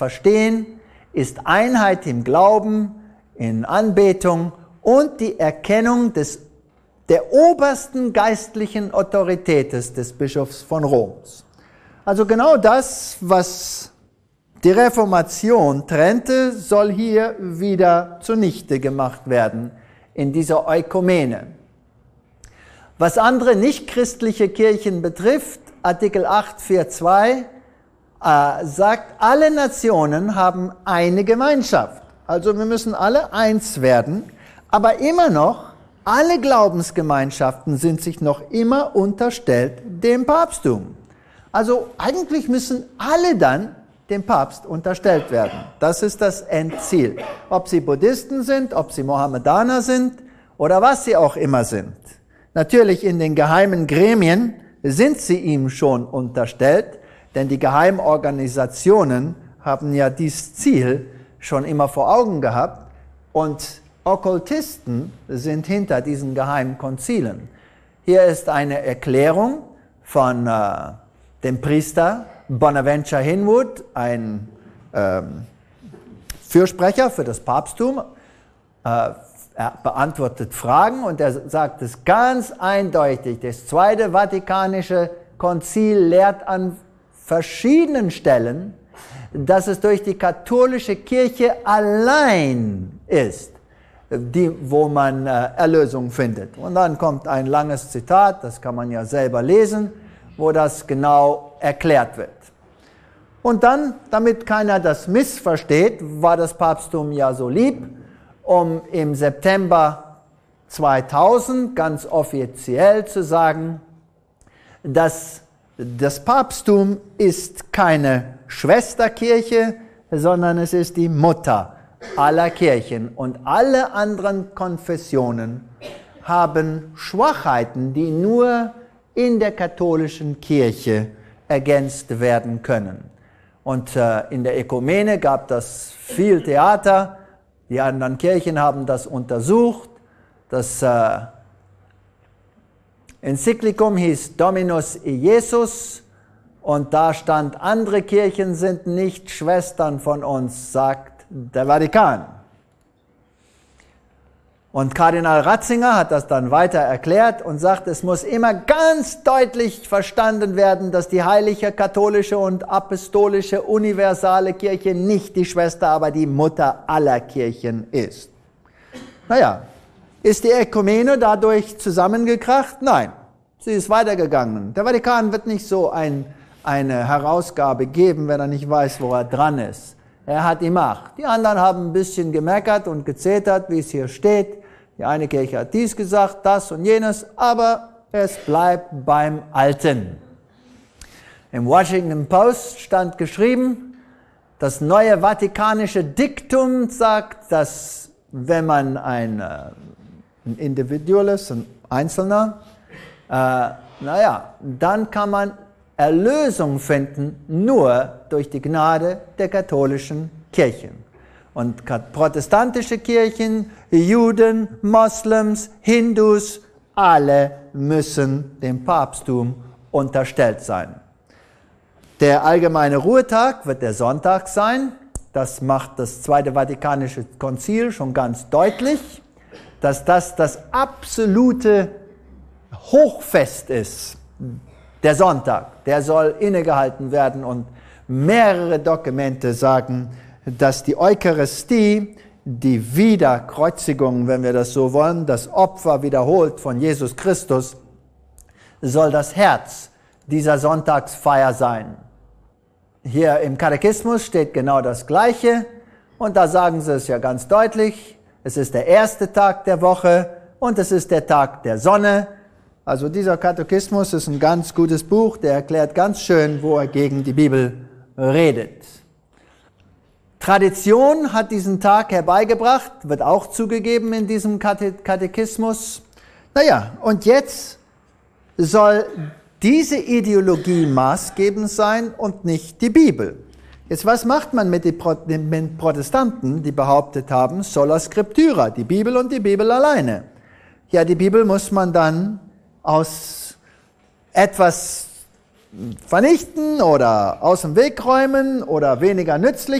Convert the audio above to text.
verstehen, ist Einheit im Glauben, in Anbetung und die Erkennung der obersten geistlichen Autorität des Bischofs von Roms. Also genau das, was die Reformation trennte, soll hier wieder zunichte gemacht werden in dieser Ökumene. Was andere nichtchristliche Kirchen betrifft, Artikel 8.4.2 sagt, alle Nationen haben eine Gemeinschaft. Also wir müssen alle eins werden, aber immer noch, alle Glaubensgemeinschaften sind sich noch immer unterstellt dem Papsttum. Also eigentlich müssen alle dann dem Papst unterstellt werden. Das ist das Endziel. Ob sie Buddhisten sind, ob sie Mohammedaner sind oder was sie auch immer sind. Natürlich in den geheimen Gremien sind sie ihm schon unterstellt, denn die Geheimorganisationen haben ja dieses Ziel schon immer vor Augen gehabt und Okkultisten sind hinter diesen geheimen Konzilen. Hier ist eine Erklärung von dem Priester Bonaventure Hinwood, ein Fürsprecher für das Papsttum. Er beantwortet Fragen und er sagt es ganz eindeutig. Das Zweite Vatikanische Konzil lehrt an verschiedenen Stellen, dass es durch die katholische Kirche allein ist, wo man Erlösung findet. Und dann kommt ein langes Zitat, das kann man ja selber lesen, wo das genau erklärt wird. Und dann, damit keiner das missversteht, war das Papsttum ja so lieb, um im September 2000 ganz offiziell zu sagen, dass das Papsttum ist keine Schwesterkirche, sondern es ist die Mutter aller Kirchen. Und alle anderen Konfessionen haben Schwachheiten, die nur in der katholischen Kirche ergänzt werden können. Und in der Ökumene gab das viel Theater. Die anderen Kirchen haben das untersucht. Das Enzyklikum hieß Dominus Iesus und da stand, andere Kirchen sind nicht Schwestern von uns, sagt der Vatikan. Und Kardinal Ratzinger hat das dann weiter erklärt und sagt, es muss immer ganz deutlich verstanden werden, dass die heilige katholische und apostolische universale Kirche nicht die Schwester, aber die Mutter aller Kirchen ist. Naja, ist die Ökumene dadurch zusammengekracht? Nein, sie ist weitergegangen. Der Vatikan wird nicht so eine Herausgabe geben, wenn er nicht weiß, wo er dran ist. Er hat die Macht. Die anderen haben ein bisschen gemeckert und gezetert, wie es hier steht. Die eine Kirche hat dies gesagt, das und jenes, aber es bleibt beim Alten. Im Washington Post stand geschrieben, das neue vatikanische Diktum sagt, dass wenn man ein Individual ist, ein Einzelner, dann kann man Erlösung finden nur durch die Gnade der katholischen Kirchen. Und protestantische Kirchen, Juden, Moslems, Hindus, alle müssen dem Papsttum unterstellt sein. Der allgemeine Ruhetag wird der Sonntag sein. Das macht das Zweite Vatikanische Konzil schon ganz deutlich, dass das absolute Hochfest ist. Der Sonntag, der soll innegehalten werden und mehrere Dokumente sagen, dass die Eucharistie, die Wiederkreuzigung, wenn wir das so wollen, das Opfer wiederholt von Jesus Christus, soll das Herz dieser Sonntagsfeier sein. Hier im Katechismus steht genau das Gleiche und da sagen sie es ja ganz deutlich, es ist der erste Tag der Woche und es ist der Tag der Sonne. Also dieser Katechismus ist ein ganz gutes Buch, der erklärt ganz schön, wo er gegen die Bibel redet. Tradition hat diesen Tag herbeigebracht, wird auch zugegeben in diesem Katechismus. Naja, und jetzt soll diese Ideologie maßgebend sein und nicht die Bibel. Jetzt, was macht man mit den Protestanten, die behauptet haben, sola scriptura, die Bibel und die Bibel alleine? Ja, die Bibel muss man dann aus etwas vernichten oder aus dem Weg räumen oder weniger nützlich